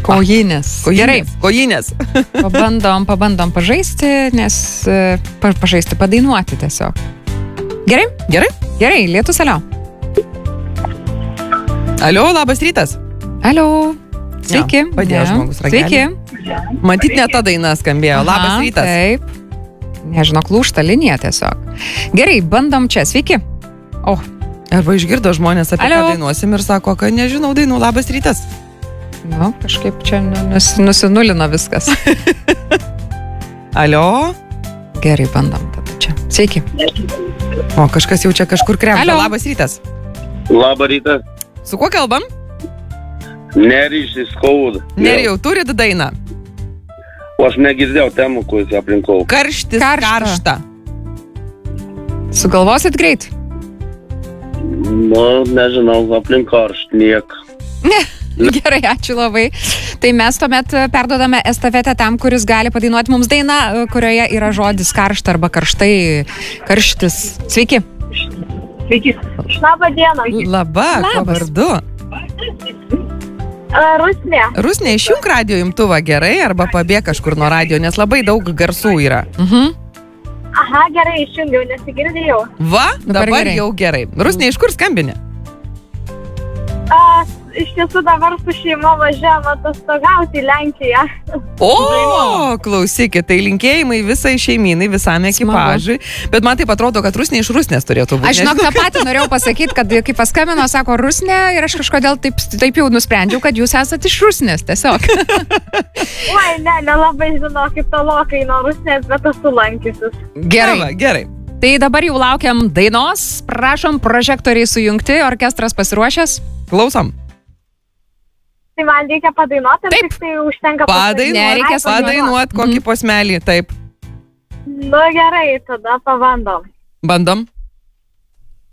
Kojinės. Gerai. Kojinės. Pabandom pažaisti, nes pažaisti, padainuoti tiesiog. Gerai? Gerai, lietus alio. Alio, labas rytas. Alio. Sveiki. Padėjo žmogus ragelį. Sveiki. Matyt, ne ta daina skambėjo. Labas rytas. Taip. Nežinau, lūžta linija tiesiog. Gerai, bandom čia. Sveiki. Arba išgirdo žmonės, apie ką dainuosim ir sako, kad nežinau dainų. Labas rytas. Nu, kažkaip čia nusinulino viskas. Alio. Gerai, bandom tada čia. Sveiki. O, kažkas jau čia kažkur kremta. Labas rytas. Labą rytą. Su kuo kalbam? Nerijus iš Kauno. Nerijau, turit dainą? O aš negirdėjau temų, kuris aplinkau. Karštis, karšta. Sugalvosit greit? Nu, nežinau, aplink karšt, niek. Gerai, ačiū labai. Tai mes tuomet perduodame estafetę tam, kuris gali padainuoti mums dainą, kurioje yra žodis karšta arba karštai, karštis. Sveiki. Sveiki. Labą dieną. Kuo vardu? Rusnė. Rusnė, išjunk radijo imtuvą gerai arba pabėg kažkur nuo radijo, nes labai daug garsų yra. Aha, gerai, išjungiau, nesigirdėjau. Va, dabar jau gerai. Rusnė, iš kur skambini? Iš tiesų dabar su šeima važiavam atostogauti į Lenkiją. O, klausykit, tai linkėjimai visai šeiminai, visam ekipažui. Bet man taip atrodo, kad Rusnė iš Rusnės turėtų būti. Aš žinok, tą patį norėjau pasakyti, kad kai paskambino, sako Rusnė ir aš kažkodėl taip jau nusprendžiau, kad jūs esate iš Rusnės, tiesiog. Oi, nelabai žinau, kaip tolokai nuo Rusnės, bet esu lankysis. Gerai. Tai dabar jau laukiam dainos, prašom prožektoriai sujungti, orkestras pasiruošęs. Klausom. Tai man reikia padainuoti, tik tai užtenka padainuot kokį posmelį, taip. Nu gerai, tada pabandom. Bandom.